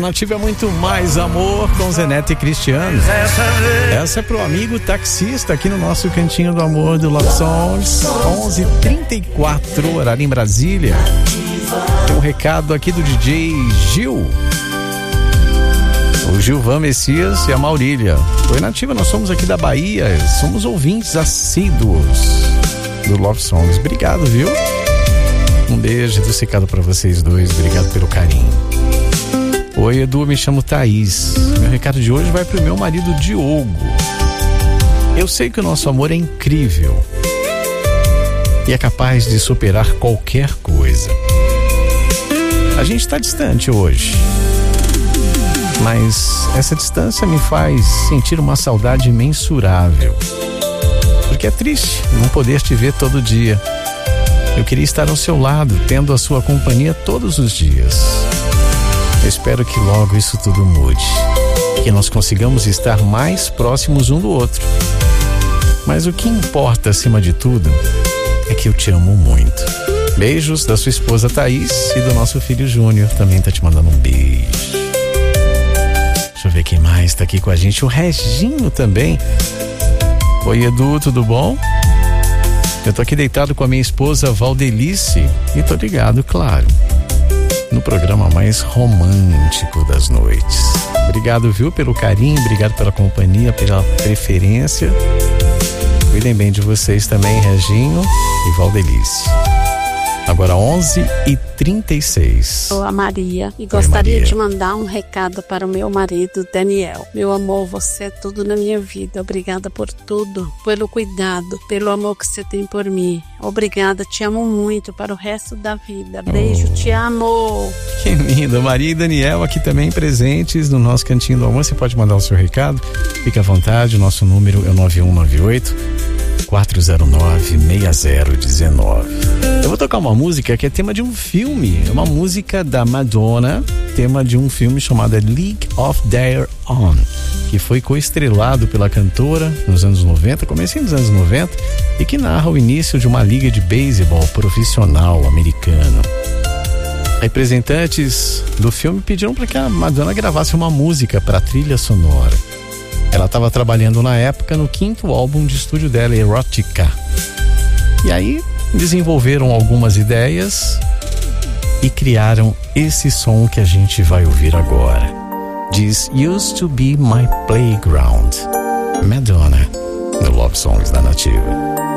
Nativa é muito mais amor com Zenete e Cristiano. Essa é pro amigo taxista aqui no nosso Cantinho do Amor do Love Songs. 11h34, horário em Brasília. Tem um recado aqui do DJ Gil. O Gilvan Messias e a Maurília. Oi, Nativa, nós somos aqui da Bahia. Somos ouvintes assíduos do Love Songs. Obrigado, viu? Um beijo adocicado pra vocês dois. Obrigado pelo carinho. Oi, Edu, me chamo Thaís. Meu recado de hoje vai pro meu marido Diogo. Eu sei que o nosso amor é incrível e é capaz de superar qualquer coisa. A gente tá distante hoje, mas essa distância me faz sentir uma saudade imensurável. Porque é triste não poder te ver todo dia. Eu queria estar ao seu lado, tendo a sua companhia todos os dias. Eu espero que logo isso tudo mude, que nós consigamos estar mais próximos um do outro. Mas o que importa acima de tudo é que eu te amo muito. Beijos da sua esposa Thaís e do nosso filho Júnior, também tá te mandando um beijo. Deixa eu ver quem mais tá aqui com a gente. O Reginho também. Oi, Edu, tudo bom? Eu tô aqui deitado com a minha esposa Valdelice e tô ligado, claro, no programa mais romântico das noites. Obrigado, viu, pelo carinho, obrigado pela companhia, pela preferência. Cuidem bem de vocês também, Reginho e Valdelice. Agora 11h36. Sou a Maria e gostaria de mandar um recado para o meu marido Daniel. Meu amor, você é tudo na minha vida. Obrigada por tudo, pelo cuidado, pelo amor que você tem por mim. Obrigada, te amo muito para o resto da vida. Beijo, te amo. Que lindo, Maria e Daniel aqui também presentes no nosso Cantinho do Amor. Você pode mandar o seu recado, fique à vontade. O nosso número é o 9198-409-6019. Eu vou tocar uma música que é tema de um filme, é uma música da Madonna, tema de um filme chamado League of Their Own, que foi coestrelado pela cantora nos anos 90, comecinho dos anos 90, e que narra o início de uma liga de beisebol profissional americano. Representantes do filme pediram para que a Madonna gravasse uma música para a trilha sonora. Ela estava trabalhando na época no 5º álbum de estúdio dela, Erotica. E aí desenvolveram algumas ideias e criaram esse som que a gente vai ouvir agora. Diz Used to Be My Playground. Madonna, no Love Songs da Nativa.